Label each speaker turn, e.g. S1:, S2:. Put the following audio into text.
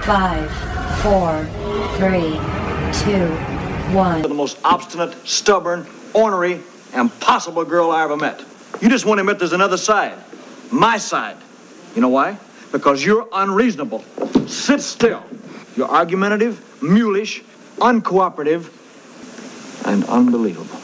S1: 5, 4, 3, 2, 1.
S2: The most obstinate, stubborn, ornery, impossible girl I ever met. You just won't admit there's another side. My side. You know why? Because you're unreasonable. Sit still. You're argumentative, mulish, uncooperative, and unbelievable.